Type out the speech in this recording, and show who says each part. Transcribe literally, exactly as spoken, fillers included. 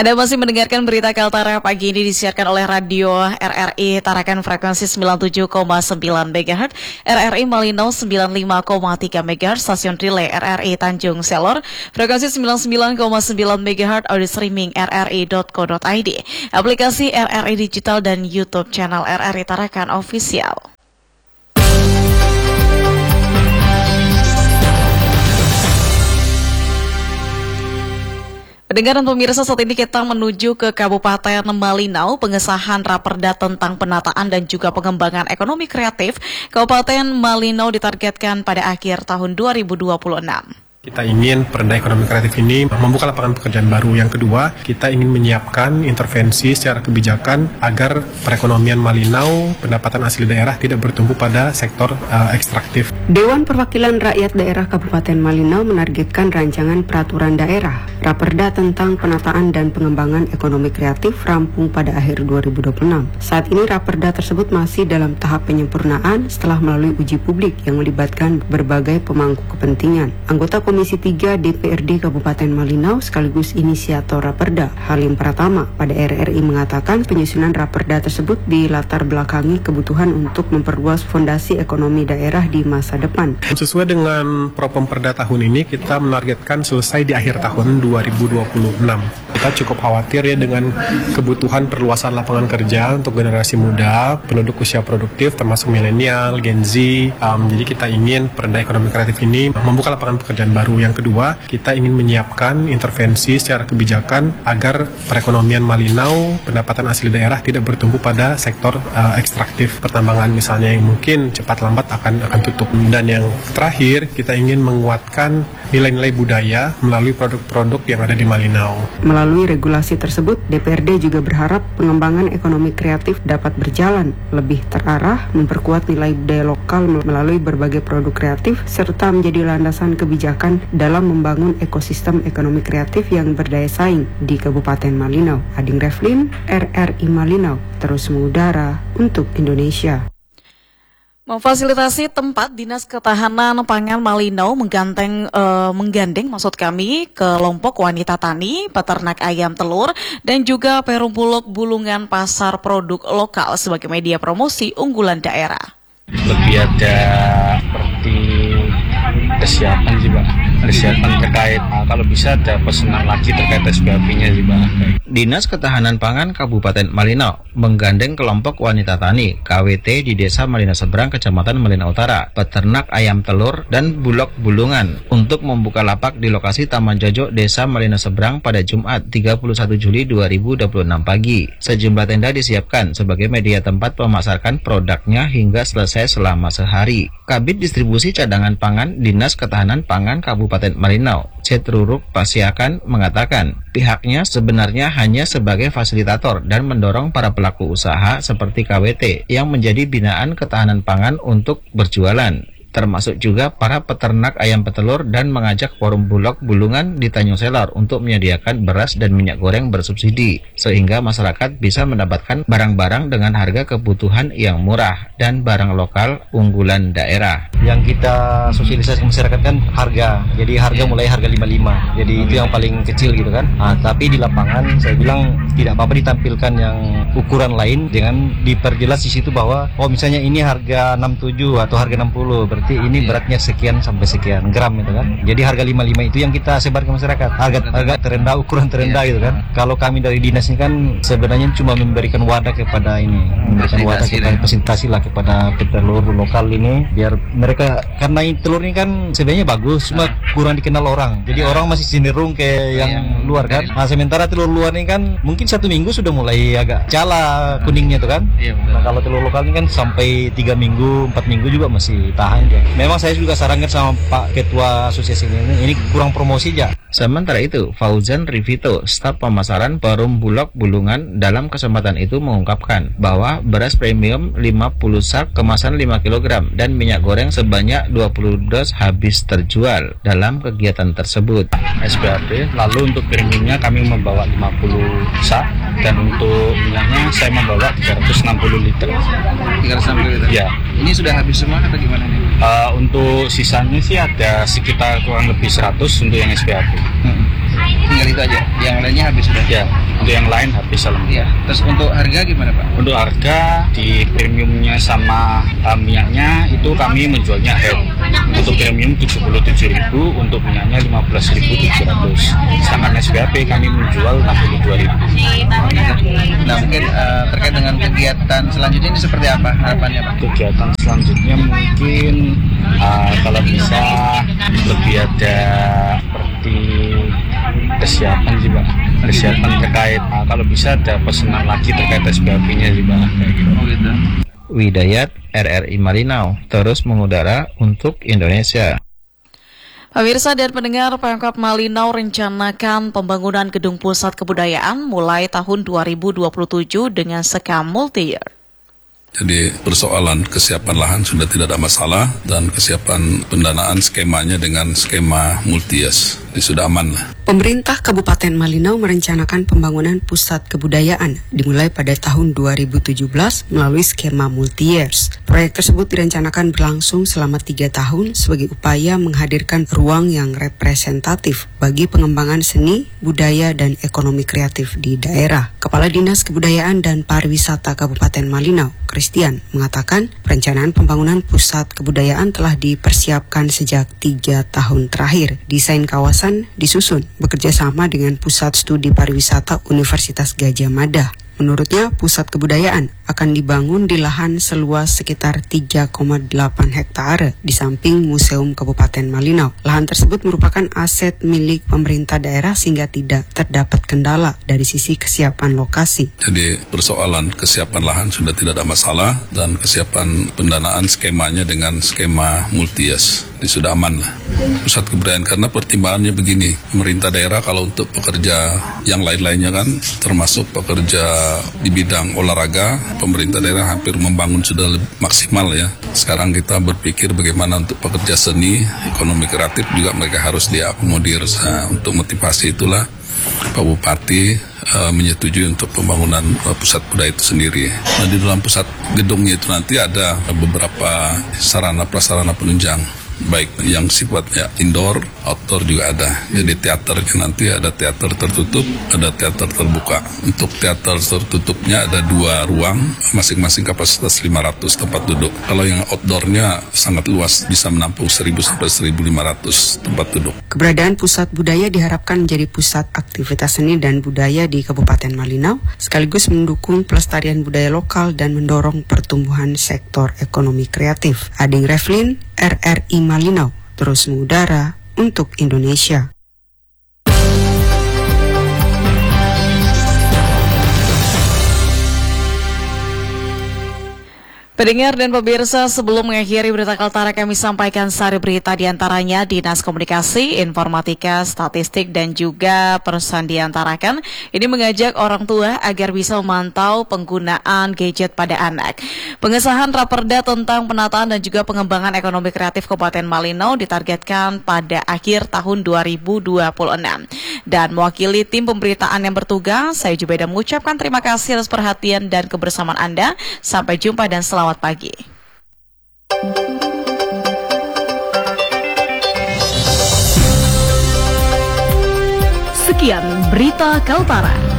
Speaker 1: Anda masih mendengarkan berita Kaltara pagi ini disiarkan oleh Radio R R I Tarakan frekuensi sembilan puluh tujuh koma sembilan megahertz, R R I Malino sembilan puluh lima koma tiga megahertz, stasiun relay R R I Tanjung Selor, frekuensi sembilan puluh sembilan koma sembilan megahertz, audio streaming r r i dot co dot i d, aplikasi R R I Digital dan YouTube channel R R I Tarakan Official. Pendengar dan pemirsa, saat ini kita menuju ke Kabupaten Malinau, pengesahan Raperda tentang penataan dan juga pengembangan ekonomi kreatif Kabupaten Malinau ditargetkan pada akhir tahun dua ribu dua puluh enam.
Speaker 2: Kita ingin Perda Ekonomi Kreatif ini membuka lapangan pekerjaan baru. Yang kedua, kita ingin menyiapkan intervensi secara kebijakan agar perekonomian Malinau, pendapatan asli daerah tidak bertumpu pada sektor uh, ekstraktif.
Speaker 3: Dewan Perwakilan Rakyat Daerah Kabupaten Malinau menargetkan rancangan peraturan daerah Raperda tentang penataan dan pengembangan ekonomi kreatif rampung pada akhir dua ribu dua puluh enam. Saat ini Raperda tersebut masih dalam tahap penyempurnaan setelah melalui uji publik yang melibatkan berbagai pemangku kepentingan. Anggota Komisi tiga D P R D Kabupaten Malinau sekaligus inisiator Raperda, Halim Pratama, pada R R I mengatakan penyusunan Raperda tersebut dilatar belakangi kebutuhan untuk memperluas fondasi ekonomi daerah di masa depan.
Speaker 2: Sesuai dengan Propam Perda tahun ini, kita menargetkan selesai di akhir tahun dua ribu dua puluh enam. Kita cukup khawatir ya dengan kebutuhan perluasan lapangan kerja untuk generasi muda, penduduk usia produktif termasuk milenial, Gen Z. Um, jadi kita ingin Perda Ekonomi Kreatif ini membuka lapangan pekerjaan baru. Yang kedua, kita ingin menyiapkan intervensi secara kebijakan agar perekonomian Malinau, pendapatan asli daerah tidak bertumpu pada sektor uh, ekstraktif pertambangan misalnya yang mungkin cepat lambat akan akan tutup. Dan yang terakhir, kita ingin menguatkan nilai-nilai budaya melalui produk-produk yang ada di Malinau.
Speaker 3: Melalui regulasi tersebut, D P R D juga berharap pengembangan ekonomi kreatif dapat berjalan lebih terarah, memperkuat nilai budaya lokal melalui berbagai produk kreatif, serta menjadi landasan kebijakan dalam membangun ekosistem ekonomi kreatif yang berdaya saing di Kabupaten Malinau. Ading Reflin, R R I Malinau, terus mengudara untuk Indonesia.
Speaker 1: Memfasilitasi tempat Dinas Ketahanan Pangan Malinau menggandeng, uh, menggandeng maksud kami kelompok wanita tani, peternak ayam telur, dan juga Perum Bulog Bulungan Pasar Produk Lokal sebagai media promosi unggulan daerah.
Speaker 4: Lebih ada seperti kesiapan sih Pak, kesiapan terkait nah, kalau bisa ada pesanan lagi terkait S P A P-nya sih Pak.
Speaker 5: Dinas Ketahanan Pangan Kabupaten Malinau menggandeng kelompok wanita tani K W T di Desa Malinau Seberang, Kecamatan Malinau Utara, peternak ayam telur dan bulog bulungan untuk membuka lapak di lokasi Taman Jojo Desa Malinau Seberang pada Jumat tiga puluh satu Juli dua ribu dua puluh enam pagi. Sejumlah tenda disiapkan sebagai media tempat memasarkan produknya hingga selesai selama sehari. Kabid Distribusi Cadangan Pangan Dinas Ketahanan Pangan Kabupaten Malinau, Cetruruk Pasiakan, mengatakan pihaknya sebenarnya hanya sebagai fasilitator dan mendorong para pelaku usaha seperti K W T yang menjadi binaan ketahanan pangan untuk berjualan, termasuk juga para peternak ayam petelur, dan mengajak Forum Bulog Bulungan di Tanjung Selor untuk menyediakan beras dan minyak goreng bersubsidi sehingga masyarakat bisa mendapatkan barang-barang dengan harga kebutuhan yang murah dan barang lokal unggulan daerah.
Speaker 6: Yang kita sosialisasi masyarakat kan harga, jadi harga mulai harga lima puluh lima, jadi itu yang paling kecil gitu kan. Nah, tapi di lapangan saya bilang tidak apa-apa ditampilkan yang ukuran lain dengan diperjelas di situ bahwa oh misalnya ini harga enam puluh tujuh atau harga enam puluh, berarti ini beratnya sekian sampai sekian gram gitu kan. Jadi harga lima puluh lima itu yang kita sebar ke masyarakat, harga harga terendah, ukuran terendah gitu kan. Kalau kami dari dinas ini kan sebenarnya cuma memberikan wadah kepada ini, memberikan wadah kepada presentasi lah kepada petelur lokal ini biar mereka, karena ini telur ini kan sebenarnya bagus, cuma kurang dikenal orang. Jadi orang masih cenderung ke yang luar kan. Nah, sementara telur luar ini kan mungkin satu minggu sudah mulai agak cala kuningnya tuh kan. Nah, kalau telur lokal ini kan sampai tiga minggu, empat minggu juga masih tahan ya. Memang saya juga sarankan sama Pak Ketua Asosiasi ini, ini kurang promosi aja.
Speaker 5: Sementara itu, Fauzan Rivito, staf pemasaran Perum Bulog Bulungan, dalam kesempatan itu mengungkapkan bahwa beras premium lima puluh sak kemasan lima kilogram dan minyak goreng sebanyak dua puluh dos habis terjual dalam kegiatan tersebut.
Speaker 4: S P A P, lalu untuk premiumnya kami membawa lima puluh sak dan untuk minyaknya saya membawa tiga ratus enam puluh liter.
Speaker 5: tiga ratus enam puluh liter?
Speaker 4: Ya.
Speaker 5: Ini sudah habis semua atau gimana nih?
Speaker 4: Uh, untuk sisanya sih ada sekitar kurang lebih seratus untuk yang S P A P.
Speaker 5: Hmm. Tinggal itu aja, yang lainnya habis sudah?
Speaker 4: Ya, Untuk yang lain habis salam.
Speaker 5: Iya. Terus untuk harga gimana Pak?
Speaker 4: Untuk harga di premiumnya sama uh, minyaknya itu kami menjualnya head. Untuk premium tujuh puluh tujuh ribu, untuk minyaknya lima belas ribu tujuh ratus. Sedangkan S P H P kami menjual enam puluh dua ribu.
Speaker 5: Nah mungkin uh, terkait dengan kegiatan selanjutnya ini seperti apa harapannya Pak?
Speaker 4: Kegiatan selanjutnya mungkin uh, kalau bisa lebih ada seperti kesiapan sih Pak, kesiapan terkait uh, kalau bisa ada pesanan lagi terkait S P H P-nya sih Pak.
Speaker 5: Oh gitu.
Speaker 6: Widayat R R I Malinau terus mengudara untuk Indonesia.
Speaker 1: Pemirsa dan pendengar, Pemkab Malinau rencanakan pembangunan gedung pusat kebudayaan mulai tahun dua ribu dua puluh tujuh dengan skema multi-year.
Speaker 7: Jadi persoalan kesiapan lahan sudah tidak ada masalah dan kesiapan pendanaan skemanya dengan skema multi-years. Ini sudah aman lah.
Speaker 3: Pemerintah Kabupaten Malinau merencanakan pembangunan pusat kebudayaan dimulai pada tahun dua ribu tujuh belas melalui skema multi-years. Proyek tersebut direncanakan berlangsung selama tiga tahun sebagai upaya menghadirkan ruang yang representatif bagi pengembangan seni, budaya, dan ekonomi kreatif di daerah. Kepala Dinas Kebudayaan dan Pariwisata Kabupaten Malinau, Christian, mengatakan perencanaan pembangunan pusat kebudayaan telah dipersiapkan sejak tiga tahun terakhir. Desain kawasan disusun bekerja sama dengan Pusat Studi Pariwisata Universitas Gadjah Mada. Menurutnya, pusat kebudayaan akan dibangun di lahan seluas sekitar tiga koma delapan hektare di samping Museum Kabupaten Malinau. Lahan tersebut merupakan aset milik pemerintah daerah sehingga tidak terdapat kendala dari sisi kesiapan lokasi.
Speaker 7: Jadi persoalan kesiapan lahan sudah tidak ada masalah dan kesiapan pendanaan skemanya dengan skema multi-years. Ini sudah aman lah. Pusat kebudayaan karena pertimbangannya begini, pemerintah daerah kalau untuk pekerja yang lain-lainnya kan termasuk pekerja di bidang olahraga, pemerintah daerah hampir membangun sudah lebih maksimal ya. Sekarang kita berpikir bagaimana untuk pekerja seni, ekonomi kreatif juga mereka harus diakomodir. Nah, untuk motivasi itulah Pak Bupati uh, menyetujui untuk pembangunan uh, pusat budaya itu sendiri. Nah, di dalam pusat gedungnya itu nanti ada beberapa sarana prasarana penunjang, baik yang sifatnya indoor, outdoor juga ada. Jadi teaternya nanti ada teater tertutup, ada teater terbuka. Untuk teater tertutupnya ada dua ruang, masing-masing kapasitas lima ratus tempat duduk. Kalau yang outdoornya sangat luas, bisa menampung seribu sampai seribu lima ratus tempat duduk.
Speaker 3: Keberadaan pusat budaya diharapkan menjadi pusat aktivitas seni dan budaya di Kabupaten Malinau, sekaligus mendukung pelestarian budaya lokal dan mendorong pertumbuhan sektor ekonomi kreatif. Ading Reflin, R R I Malinau, terus mengudara untuk Indonesia.
Speaker 1: Pendengar dan pemirsa, sebelum mengakhiri berita Kaltara, kami sampaikan sari berita diantaranya Dinas Komunikasi, Informatika, Statistik, dan juga Persandian Tarakan. Ini mengajak orang tua agar bisa memantau penggunaan gadget pada anak. Pengesahan Raperda tentang penataan dan juga pengembangan ekonomi kreatif Kabupaten Malinau ditargetkan pada akhir tahun dua ribu dua puluh enam. Dan mewakili tim pemberitaan yang bertugas, saya Jubaida mengucapkan terima kasih atas perhatian dan kebersamaan Anda. Sampai jumpa dan selamat pagi. Sekian berita Kaltara.